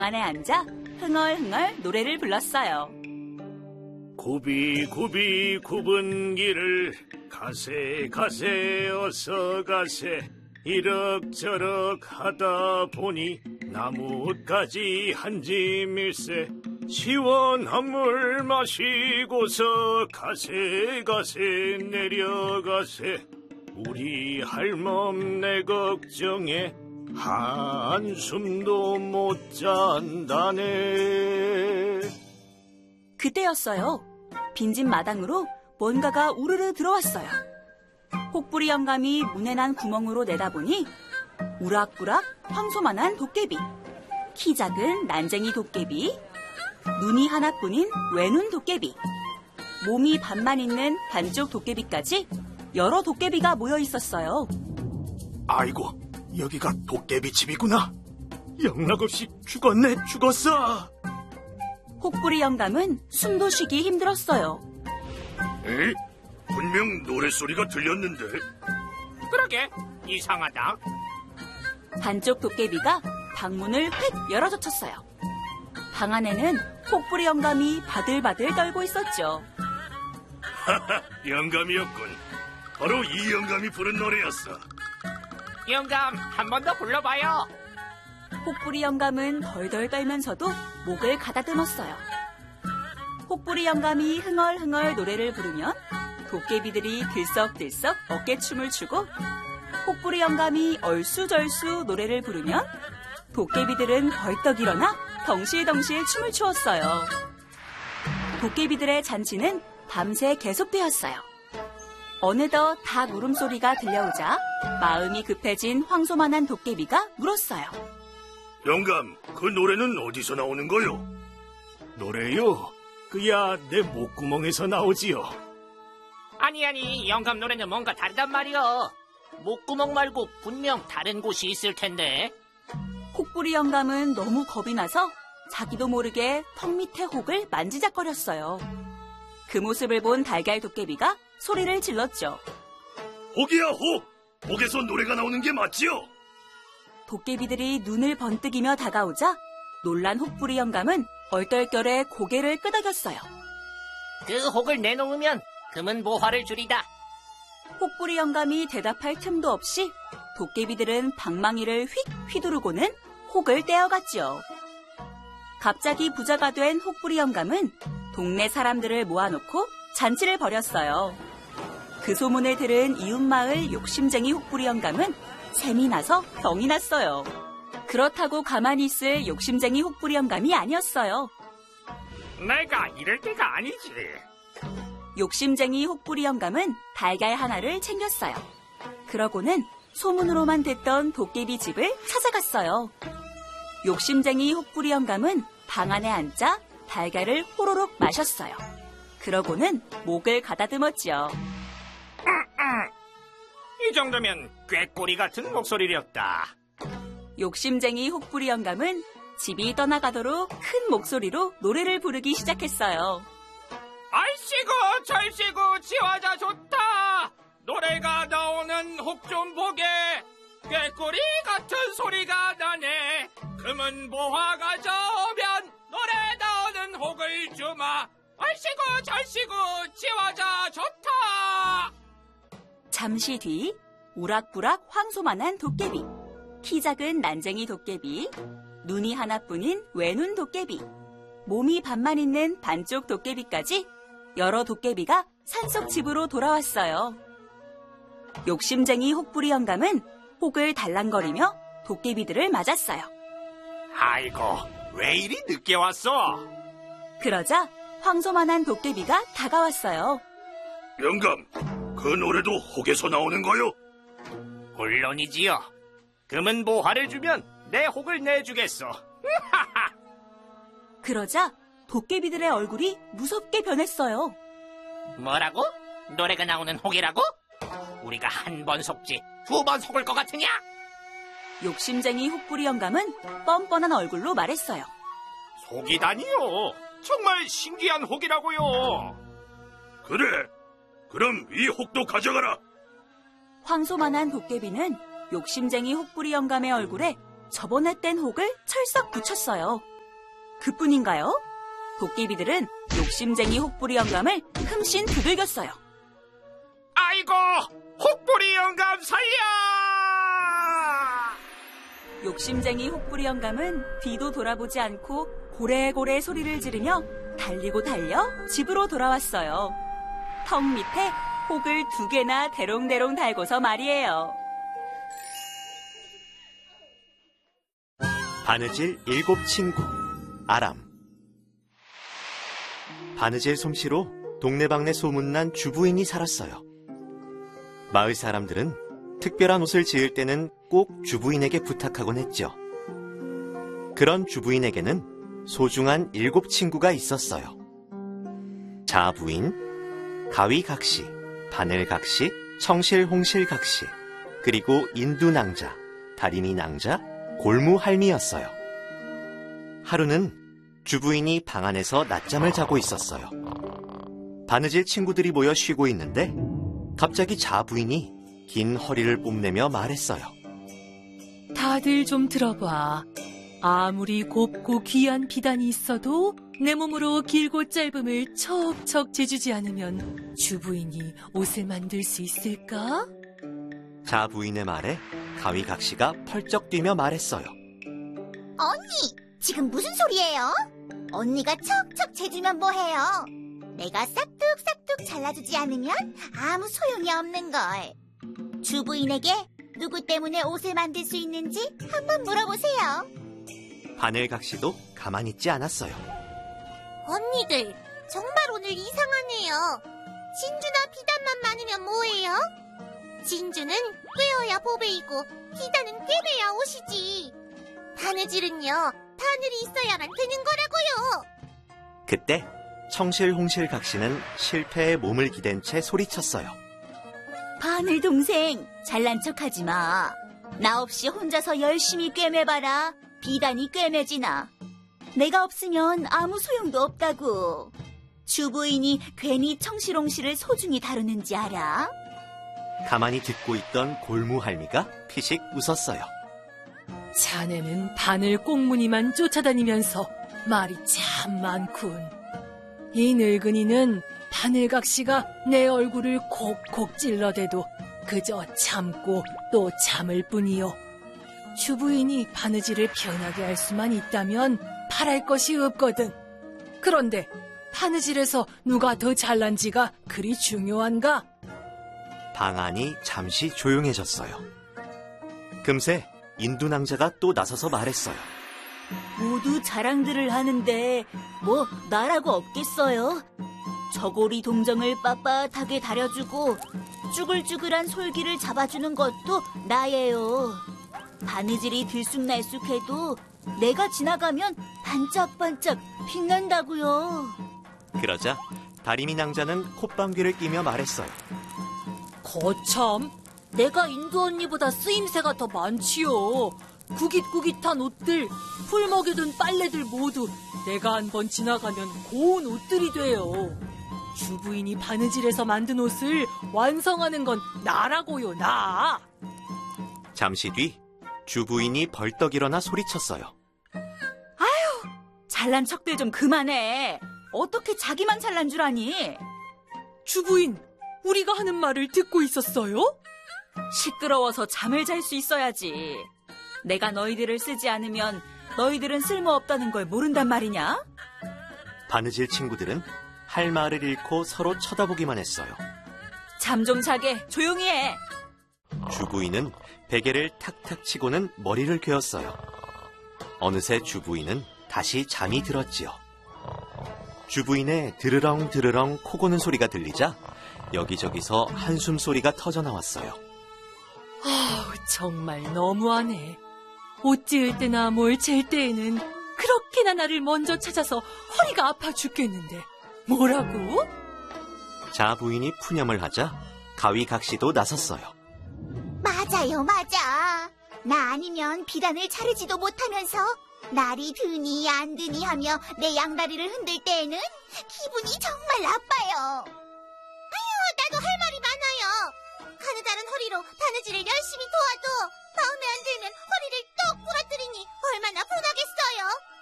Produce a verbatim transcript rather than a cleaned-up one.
안에 앉아 흥얼흥얼 노래를 불렀어요. 굽이 굽이 굽은 길을 가세 가세 어서 가세 이럭저럭 하다 보니 나뭇가지 한 짐일세 시원한 물 마시고서 가세 가세 내려가세 우리 할멈내 걱정에 한숨도 못 잔다네. 그때였어요. 빈집 마당으로 뭔가가 우르르 들어왔어요. 혹부리 영감이 문에 난 구멍으로 내다보니 우락부락 황소만한 도깨비, 키 작은 난쟁이 도깨비, 눈이 하나뿐인 외눈 도깨비, 몸이 반만 있는 반쪽 도깨비까지 여러 도깨비가 모여 있었어요. 아이고, 여기가 도깨비 집이구나. 영락없이 죽었네, 죽었어. 혹부리 영감은 숨도 쉬기 힘들었어요. 에? 분명 노랫소리가 들렸는데. 그러게, 이상하다. 반쪽 도깨비가 방문을 휙 열어젖혔어요. 방 안에는 혹부리 영감이 바들바들 떨고 있었죠. 하하, 영감이었군. 바로 이 영감이 부른 노래였어. 영감, 한 번 더 불러봐요. 혹부리 영감은 덜덜 떨면서도 목을 가다듬었어요. 혹부리 영감이 흥얼흥얼 노래를 부르면 도깨비들이 들썩들썩 어깨춤을 추고, 혹부리 영감이 얼쑤절쑤 노래를 부르면 도깨비들은 벌떡 일어나 덩실덩실 춤을 추었어요. 도깨비들의 잔치는 밤새 계속되었어요. 어느덧 닭 울음소리가 들려오자 마음이 급해진 황소만한 도깨비가 물었어요. 영감, 그 노래는 어디서 나오는 거요? 노래요? 그야 내 목구멍에서 나오지요. 아니 아니, 영감 노래는 뭔가 다르단 말이여. 목구멍 말고 분명 다른 곳이 있을 텐데. 혹부리 영감은 너무 겁이 나서 자기도 모르게 턱 밑에 혹을 만지작거렸어요. 그 모습을 본 달걀 도깨비가 소리를 질렀죠. 혹이야, 혹! 혹에서 노래가 나오는 게 맞지요? 도깨비들이 눈을 번뜩이며 다가오자 놀란 혹부리 영감은 얼떨결에 고개를 끄덕였어요. 그 혹을 내놓으면 금은 보화를 주리다. 혹부리 영감이 대답할 틈도 없이 도깨비들은 방망이를 휙 휘두르고는 혹을 떼어갔죠. 갑자기 부자가 된 혹부리 영감은 동네 사람들을 모아놓고 잔치를 벌였어요. 그 소문을 들은 이웃마을 욕심쟁이 혹부리 영감은 샘이 나서 병이 났어요. 그렇다고 가만히 있을 욕심쟁이 혹부리 영감이 아니었어요. 내가 이럴 때가 아니지. 욕심쟁이 혹부리 영감은 달걀 하나를 챙겼어요. 그러고는 소문으로만 듣던 도깨비 집을 찾아갔어요. 욕심쟁이 혹부리 영감은 방 안에 앉아 달걀을 호로록 마셨어요. 그러고는 목을 가다듬었죠. 이 정도면 꾀꼬리 같은 목소리였다. 욕심쟁이 혹부리 영감은 집이 떠나가도록 큰 목소리로 노래를 부르기 시작했어요. 얼씨구 절씨구 지화자 좋다. 노래가 나오는 혹 좀 보게. 꾀꼬리 같은 소리가 나네. 금은 보화가 저면 노래 나오는 혹을 주마. 얼씨구 절씨구 지화자 좋다. 잠시 뒤 우락부락 황소만한 도깨비, 키 작은 난쟁이 도깨비, 눈이 하나뿐인 외눈 도깨비, 몸이 반만 있는 반쪽 도깨비까지 여러 도깨비가 산속 집으로 돌아왔어요. 욕심쟁이 혹부리 영감은 혹을 달랑거리며 도깨비들을 맞았어요. 아이고, 왜 이리 늦게 왔어? 그러자 황소만한 도깨비가 다가왔어요. 영감, 그 노래도 혹에서 나오는 거요? 물론이지요. 금은 보화를 주면 내 혹을 내주겠어. 그러자 도깨비들의 얼굴이 무섭게 변했어요. 뭐라고? 노래가 나오는 혹이라고? 우리가 한 번 속지 두 번 속을 것 같으냐? 욕심쟁이 혹부리 영감은 뻔뻔한 얼굴로 말했어요. 속이다니요. 정말 신기한 혹이라고요. 그래, 그럼 이 혹도 가져가라. 황소만한 도깨비는 욕심쟁이 혹부리 영감의 얼굴에 저번에 뗀 혹을 철썩 붙였어요. 그뿐인가요? 도깨비들은 욕심쟁이 혹부리 영감을 흠씬 두들겼어요. 아이고, 혹부리 영감 살려! 욕심쟁이 혹부리 영감은 뒤도 돌아보지 않고 고래고래 소리를 지르며 달리고 달려 집으로 돌아왔어요. 턱 밑에 혹을 두 개나 대롱대롱 달고서 말이에요. 바느질 일곱 친구 아람. 바느질 솜씨로 동네방네 소문난 주부인이 살았어요. 마을 사람들은 특별한 옷을 지을 때는 꼭 주부인에게 부탁하곤 했죠. 그런 주부인에게는 소중한 일곱 친구가 있었어요. 자부인, 가위각시, 바늘각시, 청실홍실각시, 그리고 인두낭자, 다리미낭자, 골무할미였어요. 하루는 주부인이 방 안에서 낮잠을 자고 있었어요. 바느질 친구들이 모여 쉬고 있는데 갑자기 자부인이 긴 허리를 뽐내며 말했어요. 다들 좀 들어봐. 아무리 곱고 귀한 비단이 있어도 내 몸으로 길고 짧음을 척척 재주지 않으면 주부인이 옷을 만들 수 있을까? 자부인의 말에 가위각시가 펄쩍 뛰며 말했어요. 언니, 지금 무슨 소리예요? 언니가 척척 재주면 뭐해요? 내가 싹둑싹둑 잘라주지 않으면 아무 소용이 없는걸. 주부인에게 누구 때문에 옷을 만들 수 있는지 한번 물어보세요. 바늘각시도 가만히 있지 않았어요. 언니들, 정말 오늘 이상하네요. 진주나 비단만 많으면 뭐해요? 진주는 꿰어야 보배이고 비단은 꿰매야 옷이지. 바느질은요, 바늘이 있어야만 되는 거라고요. 그때 청실홍실각시는 실패에 몸을 기댄 채 소리쳤어요. 바늘 동생, 잘난 척하지 마. 나 없이 혼자서 열심히 꿰매봐라. 비단이 꿰매지나. 내가 없으면 아무 소용도 없다고. 주부인이 괜히 청실홍실을 소중히 다루는지 알아? 가만히 듣고 있던 골무할미가 피식 웃었어요. 자네는 바늘 꽁무니만 쫓아다니면서 말이 참 많군. 이 늙은이는 바늘각시가 내 얼굴을 콕콕 찔러대도 그저 참고 또 참을 뿐이요. 주부인이 바느질을 편하게 할 수만 있다면 바랄 것이 없거든. 그런데 바느질에서 누가 더 잘난지가 그리 중요한가? 방 안이 잠시 조용해졌어요. 금세 인두낭자가 또 나서서 말했어요. 모두 자랑들을 하는데 뭐 나라고 없겠어요? 저고리 동정을 빳빳하게 다려주고 쭈글쭈글한 솔기를 잡아주는 것도 나예요. 바느질이 들쑥날쑥해도 내가 지나가면 반짝반짝 빛난다고요. 그러자 다리미낭자는 콧방귀를 끼며 말했어요. 거참, 내가 인두 언니보다 쓰임새가 더 많지요. 구깃구깃한 옷들, 풀먹여 든 빨래들 모두 내가 한번 지나가면 고운 옷들이 돼요. 주부인이 바느질해서 만든 옷을 완성하는 건 나라고요, 나. 잠시 뒤 주부인이 벌떡 일어나 소리쳤어요. 잘난 척들 좀 그만해. 어떻게 자기만 잘난 줄 아니? 주부인, 우리가 하는 말을 듣고 있었어요? 시끄러워서 잠을 잘 수 있어야지. 내가 너희들을 쓰지 않으면 너희들은 쓸모없다는 걸 모른단 말이냐? 바느질 친구들은 할 말을 잃고 서로 쳐다보기만 했어요. 잠 좀 자게 조용히 해. 주부인은 베개를 탁탁 치고는 머리를 괴었어요. 어느새 주부인은 다시 잠이 들었지요. 주부인의 드르렁 드르렁 코 고는 소리가 들리자 여기저기서 한숨 소리가 터져 나왔어요. 아우, 정말 너무하네. 옷 지을 때나 뭘 잴 때에는 그렇게나 나를 먼저 찾아서 허리가 아파 죽겠는데 뭐라고? 자부인이 푸념을 하자 가위각시도 나섰어요. 맞아요, 맞아. 나 아니면 비단을 자르지도 못하면서 날이 드니 안 드니 하며 내 양다리를 흔들 때에는 기분이 정말 나빠요. 아유, 나도 할 말이 많아요. 가느다란 허리로 바느질을 열심히 도와도 마음에 안 들면 허리를 똑 부러뜨리니 얼마나 분하겠어요.